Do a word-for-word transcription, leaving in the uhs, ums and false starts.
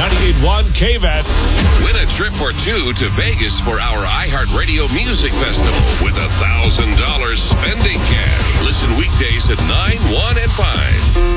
ninety-eight point one K V A T. Win a trip or two to Vegas for our iHeartRadio Music Festival with one thousand dollars spending cash. Listen weekdays at nine, one, and five.